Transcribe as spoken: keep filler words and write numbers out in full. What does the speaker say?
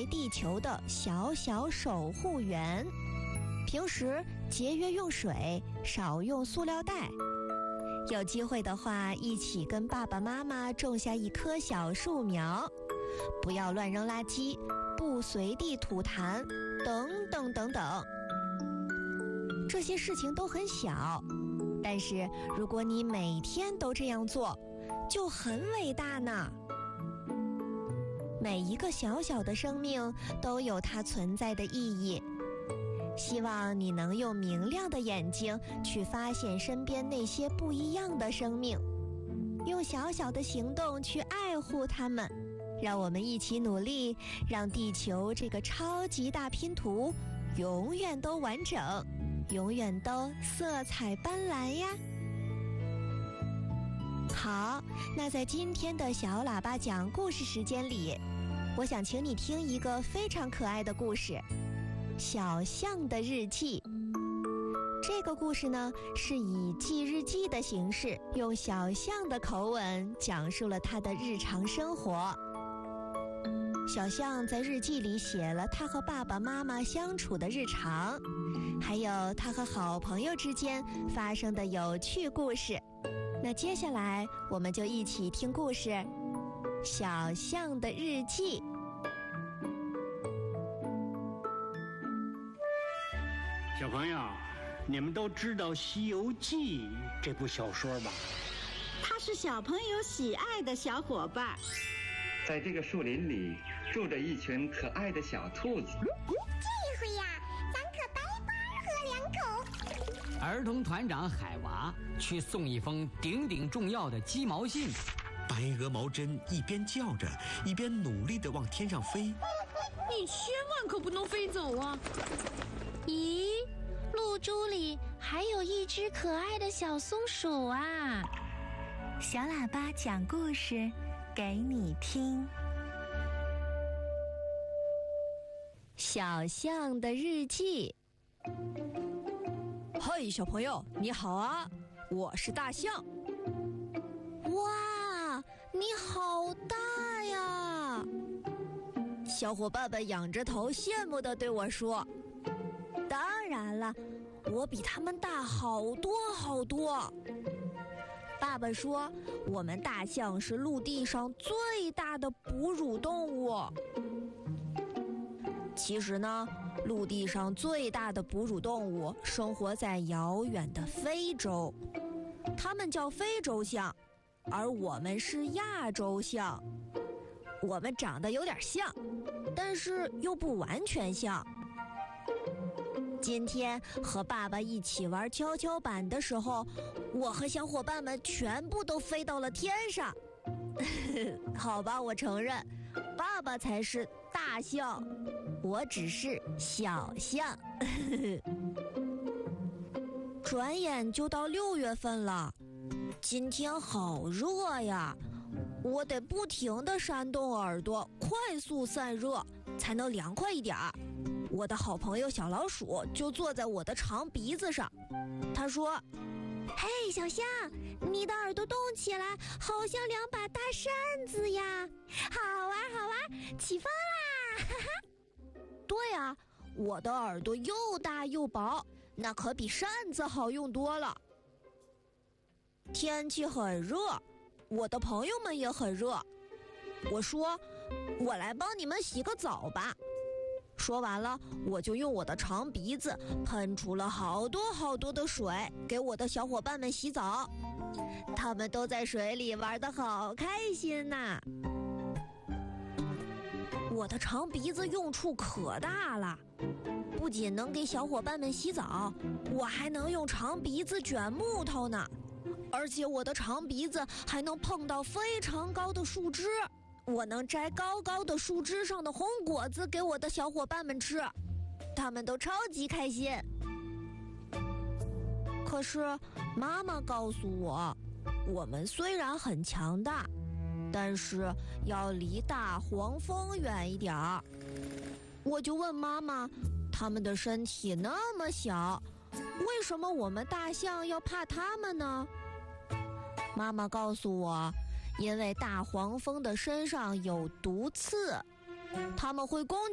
为地球的小小守护员。平时节约用水，少用塑料袋。有机会的话，一起跟爸爸妈妈种下一棵小树苗，不要乱扔垃圾，不随地吐痰，等等等等。这些事情都很小，但是如果你每天都这样做，就很伟大呢。每一个小小的生命都有它存在的意义。希望你能用明亮的眼睛去发现身边那些不一样的生命，用小小的行动去爱护它们。让我们一起努力，让地球这个超级大拼图永远都完整，永远都色彩斑斓呀。好，那在今天的小喇叭讲故事时间里，我想请你听一个非常可爱的故事，小象的日记。这个故事呢，是以记日记的形式，用小象的口吻讲述了他的日常生活。小象在日记里写了他和爸爸妈妈相处的日常，还有他和好朋友之间发生的有趣故事。那接下来我们就一起听故事《小象的日记》。 小朋友，你们都知道《西游记》这部小说吧？ 它是小朋友喜爱的小伙伴。 在这个树林里住着一群可爱的小兔子。 这回呀，咱可白白喝两口。 儿童团长海娃去送一封顶顶重要的鸡毛信。 白鹅毛针一边叫着，一边努力地往天上飞。 你千万可不能飞走啊！ 咦，露珠里还有一只可爱的小松鼠啊！ 小喇叭讲故事给你听。 小象的日记。 嘿，小朋友，你好啊，我是大象。 哇，你好大呀！小伙伴们仰着头羡慕地对我说。当然了，我比他们大好多好多。爸爸说，我们大象是陆地上最大的哺乳动物。其实呢，陆地上最大的哺乳动物生活在遥远的非洲，它们叫非洲象，而我们是亚洲象。我们长得有点像，但是又不完全像。今天和爸爸一起玩跷跷板的时候，我和小伙伴们全部都飞到了天上。好吧，我承认，爸爸才是大象，我只是小象。转眼就到六月份了，今天好热呀，我得不停地扇动耳朵，快速散热，才能凉快一点儿。我的好朋友小老鼠就坐在我的长鼻子上，他说： 嘿，小象，你的耳朵动起来，好像两把大扇子呀！好玩好玩，起风啦！哈哈。 对啊，我的耳朵又大又薄，那可比扇子好用多了。天气很热，我的朋友们也很热。我说，我来帮你们洗个澡吧。说完了，我就用我的长鼻子喷出了好多好多的水，给我的小伙伴们洗澡。他们都在水里玩得好开心呐！我的长鼻子用处可大了，不仅能给小伙伴们洗澡，我还能用长鼻子卷木头呢。而且我的长鼻子还能碰到非常高的树枝，我能摘高高的树枝上的红果子给我的小伙伴们吃，他们都超级开心。可是妈妈告诉我，我们虽然很强大，但是要离大黄蜂远一点儿。我就问妈妈，他们的身体那么小，为什么我们大象要怕它们呢？妈妈告诉我，因为大黄蜂的身上有毒刺，它们会攻